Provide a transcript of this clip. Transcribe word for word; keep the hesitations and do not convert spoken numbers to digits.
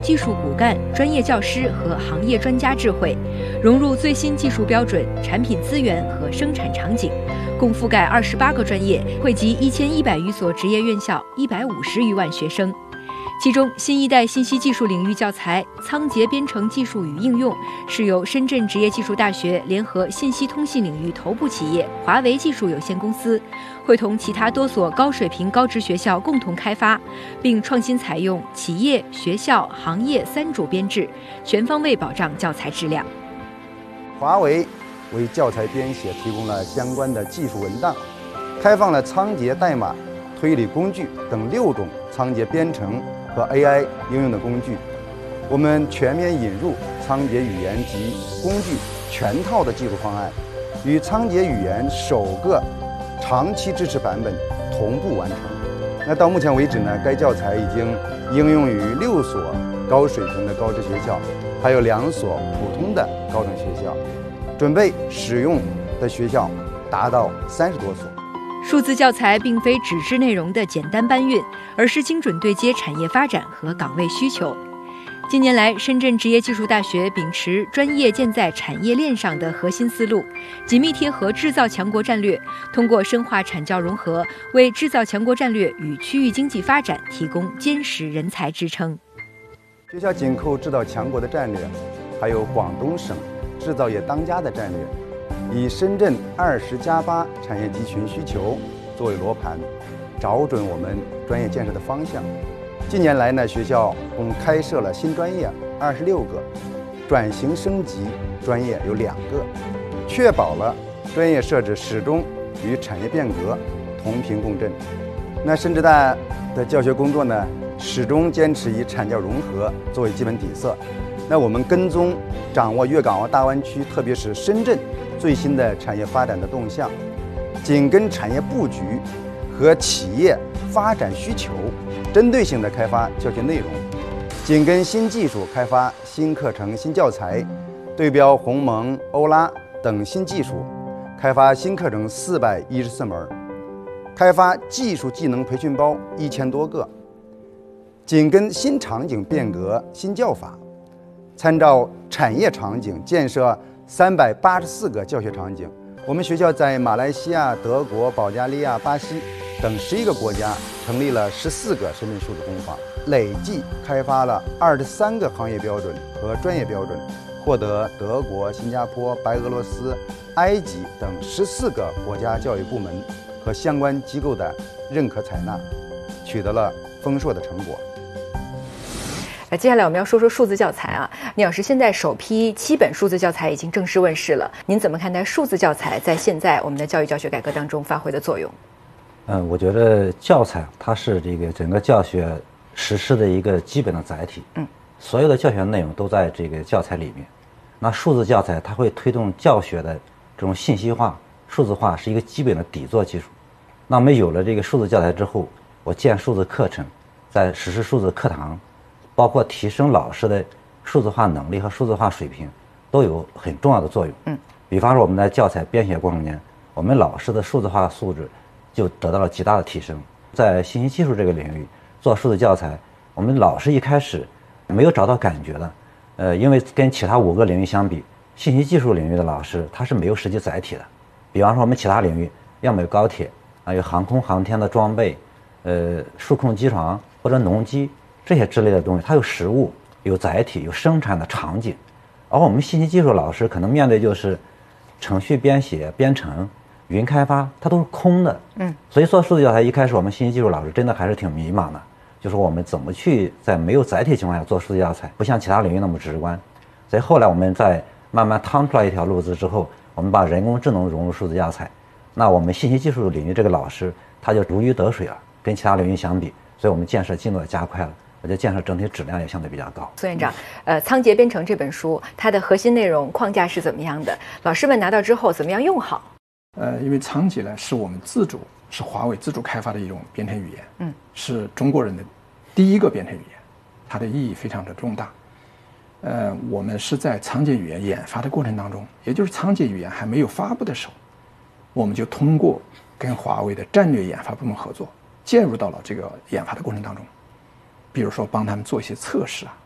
技术骨干、专业教师和行业专家智慧，融入最新技术标准、产品资源和生产场景，共覆盖二十八个专业，惠及一千一百余所职业院校，一百五十余万学生。其中，新一代信息技术领域教材《仓颉编程技术与应用》是由深圳职业技术大学联合信息通信领域头部企业华为技术有限公司，会同其他多所高水平高职学校共同开发，并创新采用企业、学校、行业三主编制，全方位保障教材质量。 华为为教材编写提供了相关的技术文档，开放了仓颉代码、推理工具等六种仓颉编程和 A I 应用的工具。我们全面引入仓颉语言及工具全套的技术方案，与仓颉语言首个长期支持版本同步完成。那到目前为止呢，该教材已经应用于六所高水平的高职学校，还有两所普通的高等学校，准备使用的学校达到三十多所。 数字教材并非纸质内容的简单搬运，而是精准对接产业发展和岗位需求。近年来，深圳职业技术大学秉持专业建在产业链上的核心思路，紧密贴合制造强国战略，通过深化产教融合，为制造强国战略与区域经济发展提供坚实人才支撑。 学校紧扣制造强国的战略，还有广东省制造业当家的战略，以深圳二十加八产业集群需求作为罗盘，找准我们专业建设的方向。近年来呢，学校共开设了新专业二十六个，转型升级专业有两个，确保了专业设置始终与产业变革同频共振。那深职大的教学工作呢，始终坚持以产教融合作为基本底色。那我们跟踪掌握粤港澳大湾区，特别是深圳最新的产业发展的动向，紧跟产业布局和企业发展需求，针对性的开发教学内容，紧跟新技术开发新课程、新教材，对标鸿蒙、欧拉等新技术，开发新课程四百一十四门，开发技术技能培训包一千多个，紧跟新场景变革、新教法，参照产业场景建设三百八十四个教学场景。我们学校在马来西亚、德国、保加利亚、巴西等十一个国家成立了十四个深圳数字工坊，累计开发了二十三个行业标准和专业标准，获得德国、新加坡、白俄罗斯、埃及等十四个国家教育部门和相关机构的认可采纳，取得了丰硕的成果。 呃，接下来我们要说说数字教材啊，聂老师，现在首批七本数字教材已经正式问世了，您怎么看待数字教材在现在我们的教育教学改革当中发挥的作用？ 嗯，我觉得教材它是这个整个教学实施的一个基本的载体，嗯，所有的教学内容都在这个教材里面。那数字教材它会推动教学的这种信息化、数字化是一个基本的底座技术。那么有了这个数字教材之后，我建数字课程，在实施数字课堂，包括提升老师的数字化能力和数字化水平，都有很重要的作用。嗯，比方说我们在教材编写过程中间，我们老师的数字化素质就得到了极大的提升。在信息技术这个领域做数字教材，我们老师一开始没有找到感觉的，呃，因为跟其他五个领域相比，信息技术领域的老师他是没有实际载体的。比方说我们其他领域，要么有高铁啊，有航空航天的装备，呃，数控机床或者农机这些之类的东西，它有实物、有载体、有生产的场景。而我们信息技术老师可能面对就是程序编写、编程、云开发，它都是空的。嗯，所以做数字教材一开始我们信息技术老师真的还是挺迷茫的，就是我们怎么去在没有载体情况下做数字教材，不像其他领域那么直观。所以后来我们在慢慢趟出来一条路子之后，我们把人工智能融入数字教材，那我们信息技术领域这个老师他就如鱼得水了，跟其他领域相比，所以我们建设进度也加快了。我觉得建设整体质量也相对比较高。 苏院长，呃，《仓颉编程》这本书，它的核心内容框架是怎么样的？老师们拿到之后怎么样用好？ 呃，因为仓颉呢是我们自主，是华为自主开发的一种编程语言，嗯，是中国人的第一个编程语言，它的意义非常的重大。呃，我们是在仓颉语言研发的过程当中，也就是仓颉语言还没有发布的时候，我们就通过跟华为的战略研发部门合作，介入到了这个研发的过程当中。比如说帮他们做一些测试啊，